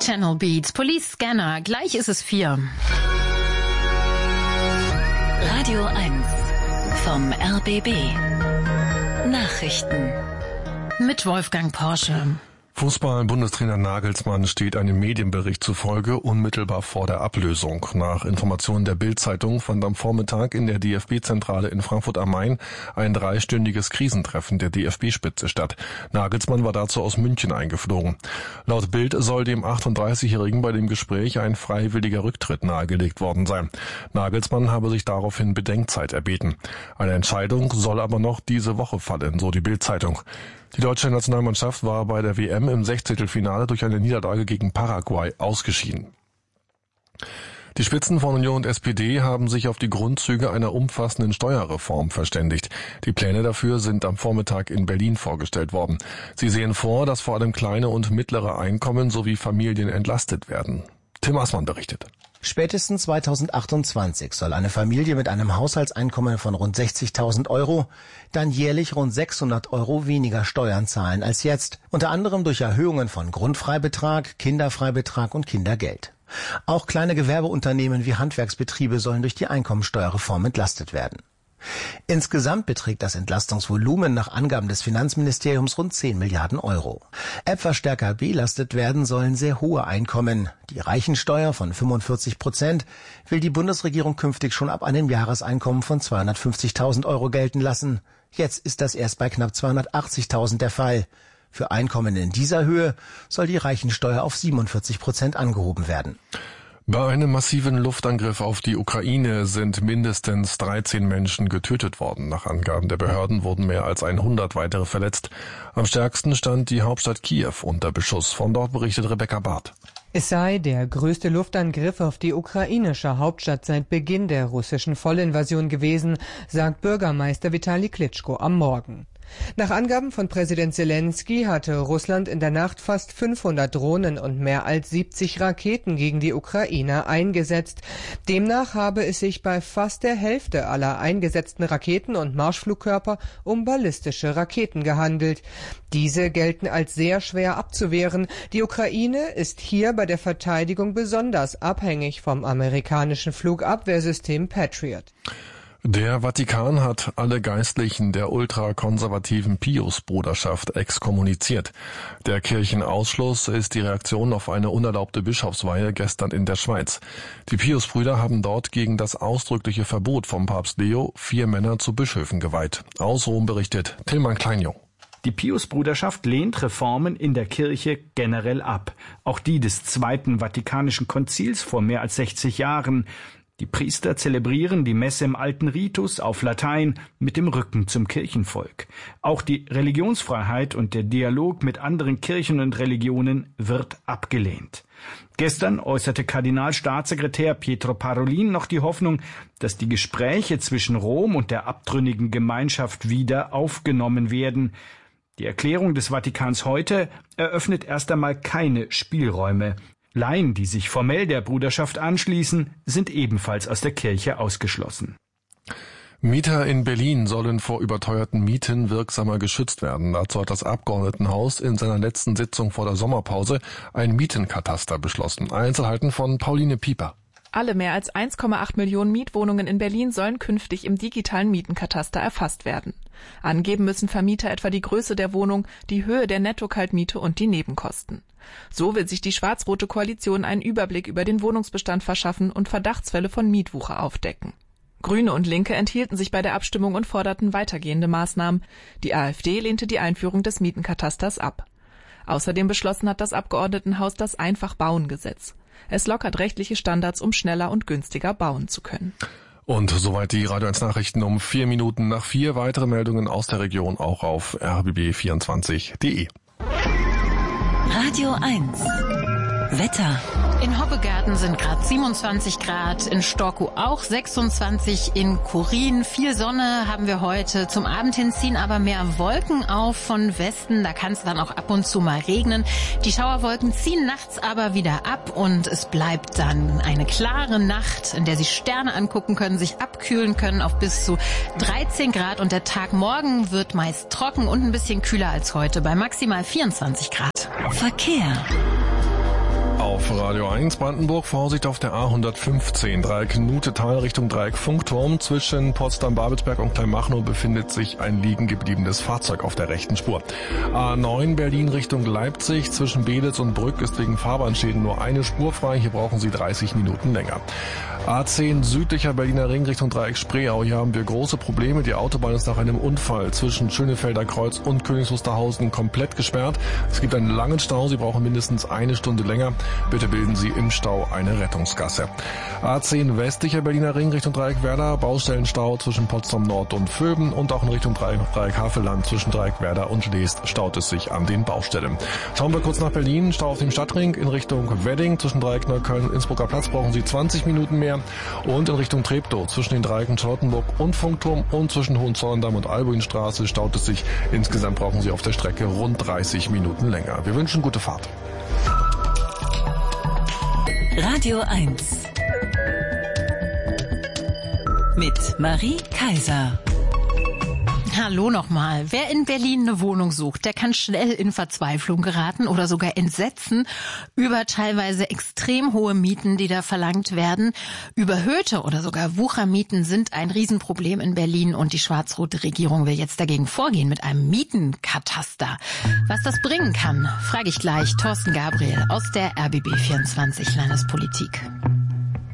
Channel Beats, Police Scanner, gleich ist es 4. Radio 1 vom RBB. Nachrichten mit Wolfgang Porsche. Fußball-Bundestrainer Nagelsmann steht einem Medienbericht zufolge unmittelbar vor der Ablösung. Nach Informationen der Bild-Zeitung fand am Vormittag in der DFB-Zentrale in Frankfurt am Main ein 3-stündiges Krisentreffen der DFB-Spitze statt. Nagelsmann war dazu aus München eingeflogen. Laut Bild soll dem 38-Jährigen bei dem Gespräch ein freiwilliger Rücktritt nahegelegt worden sein. Nagelsmann habe sich daraufhin Bedenkzeit erbeten. Eine Entscheidung soll aber noch diese Woche fallen, so die Bild-Zeitung. Die deutsche Nationalmannschaft war bei der WM im Sechzehntelfinale durch eine Niederlage gegen Paraguay ausgeschieden. Die Spitzen von Union und SPD haben sich auf die Grundzüge einer umfassenden Steuerreform verständigt. Die Pläne dafür sind am Vormittag in Berlin vorgestellt worden. Sie sehen vor, dass vor allem kleine und mittlere Einkommen sowie Familien entlastet werden. Tim Assmann berichtet. Spätestens 2028 soll eine Familie mit einem Haushaltseinkommen von rund 60.000 Euro dann jährlich rund 600 Euro weniger Steuern zahlen als jetzt, unter anderem durch Erhöhungen von Grundfreibetrag, Kinderfreibetrag und Kindergeld. Auch kleine Gewerbeunternehmen wie Handwerksbetriebe sollen durch die Einkommensteuerreform entlastet werden. Insgesamt beträgt das Entlastungsvolumen nach Angaben des Finanzministeriums rund 10 Milliarden Euro. Etwas stärker belastet werden sollen sehr hohe Einkommen. Die Reichensteuer von 45% will die Bundesregierung künftig schon ab einem Jahreseinkommen von 250.000 Euro gelten lassen. Jetzt ist das erst bei knapp 280.000 der Fall. Für Einkommen in dieser Höhe soll die Reichensteuer auf 47% angehoben werden. Bei einem massiven Luftangriff auf die Ukraine sind mindestens 13 Menschen getötet worden. Nach Angaben der Behörden wurden mehr als 100 weitere verletzt. Am stärksten stand die Hauptstadt Kiew unter Beschuss. Von dort berichtet Rebecca Barth. Es sei der größte Luftangriff auf die ukrainische Hauptstadt seit Beginn der russischen Vollinvasion gewesen, sagt Bürgermeister Vitali Klitschko am Morgen. Nach Angaben von Präsident Zelensky hatte Russland in der Nacht fast 500 Drohnen und mehr als 70 Raketen gegen die Ukraine eingesetzt. Demnach habe es sich bei fast der Hälfte aller eingesetzten Raketen und Marschflugkörper um ballistische Raketen gehandelt. Diese gelten als sehr schwer abzuwehren. Die Ukraine ist hier bei der Verteidigung besonders abhängig vom amerikanischen Flugabwehrsystem Patriot. Der Vatikan hat alle Geistlichen der ultrakonservativen Pius-Bruderschaft exkommuniziert. Der Kirchenausschluss ist die Reaktion auf eine unerlaubte Bischofsweihe gestern in der Schweiz. Die Pius-Brüder haben dort gegen das ausdrückliche Verbot vom Papst Leo 4 Männer zu Bischöfen geweiht. Aus Rom berichtet Tilman Kleinjung. Die Pius-Bruderschaft lehnt Reformen in der Kirche generell ab. Auch die des Zweiten Vatikanischen Konzils vor mehr als 60 Jahren. Die Priester zelebrieren die Messe im alten Ritus auf Latein mit dem Rücken zum Kirchenvolk. Auch die Religionsfreiheit und der Dialog mit anderen Kirchen und Religionen wird abgelehnt. Gestern äußerte Kardinalstaatssekretär Pietro Parolin noch die Hoffnung, dass die Gespräche zwischen Rom und der abtrünnigen Gemeinschaft wieder aufgenommen werden. Die Erklärung des Vatikans heute eröffnet erst einmal keine Spielräume. Laien, die sich formell der Bruderschaft anschließen, sind ebenfalls aus der Kirche ausgeschlossen. Mieter in Berlin sollen vor überteuerten Mieten wirksamer geschützt werden. Dazu hat das Abgeordnetenhaus in seiner letzten Sitzung vor der Sommerpause ein Mietenkataster beschlossen. Einzelheiten von Pauline Pieper. Alle mehr als 1,8 Millionen Mietwohnungen in Berlin sollen künftig im digitalen Mietenkataster erfasst werden. Angeben müssen Vermieter etwa die Größe der Wohnung, die Höhe der Nettokaltmiete und die Nebenkosten. So will sich die schwarz-rote Koalition einen Überblick über den Wohnungsbestand verschaffen und Verdachtsfälle von Mietwucher aufdecken. Grüne und Linke enthielten sich bei der Abstimmung und forderten weitergehende Maßnahmen. Die AfD lehnte die Einführung des Mietenkatasters ab. Außerdem beschlossen hat das Abgeordnetenhaus das Einfach-Bauen-Gesetz. Es lockert rechtliche Standards, um schneller und günstiger bauen zu können. Und soweit die Radio 1 Nachrichten um 4 Minuten nach 4. Weitere Meldungen aus der Region auch auf rbb24.de. Radio 1 Wetter. In Hoppegarten sind gerade 27 Grad, in Storkow auch 26, in Chorin viel Sonne haben wir heute. Zum Abend hin ziehen aber mehr Wolken auf von Westen, da kann es dann auch ab und zu mal regnen. Die Schauerwolken ziehen nachts aber wieder ab und es bleibt dann eine klare Nacht, in der Sie Sterne angucken können, sich abkühlen können auf bis zu 13 Grad und der Tag morgen wird meist trocken und ein bisschen kühler als heute bei maximal 24 Grad. Verkehr. Auf Radio 1 Brandenburg Vorsicht auf der A115, Dreieck Nutetal Richtung Dreieck Funkturm. Zwischen Potsdam-Babelsberg und Kleinmachnow befindet sich ein liegen gebliebenes Fahrzeug auf der rechten Spur. A9 Berlin Richtung Leipzig, zwischen Beelitz und Brück ist wegen Fahrbahnschäden nur eine Spur frei. Hier brauchen Sie 30 Minuten länger. A10 südlicher Berliner Ring Richtung Dreieck Spreeau. Hier haben wir große Probleme. Die Autobahn ist nach einem Unfall zwischen Schönefelder Kreuz und Königs Wusterhausen komplett gesperrt. Es gibt einen langen Stau. Sie brauchen mindestens eine Stunde länger. Bitte bilden Sie im Stau eine Rettungsgasse. A10 westlicher Berliner Ring Richtung Dreieck Werder. Baustellenstau zwischen Potsdam Nord und Vöben und auch in Richtung Dreieck Havelland zwischen Dreieck Werder und Leest staut es sich an den Baustellen. Schauen wir kurz nach Berlin. Stau auf dem Stadtring in Richtung Wedding zwischen Dreieck Neukölln und Innsbrucker Platz brauchen Sie 20 Minuten mehr. Und in Richtung Treptow zwischen den Dreiecken Charlottenburg und Funkturm und zwischen Hohenzollern-Damm und Albuinstraße staut es sich. Insgesamt brauchen Sie auf der Strecke rund 30 Minuten länger. Wir wünschen gute Fahrt. Radio 1 mit Marie Kaiser. Hallo nochmal. Wer in Berlin eine Wohnung sucht, der kann schnell in Verzweiflung geraten oder sogar Entsetzen über teilweise extrem hohe Mieten, die da verlangt werden. Überhöhte oder sogar Wuchermieten sind ein Riesenproblem in Berlin und die schwarz-rote Regierung will jetzt dagegen vorgehen mit einem Mietenkataster. Was das bringen kann, frage ich gleich Thorsten Gabriel aus der RBB 24 Landespolitik.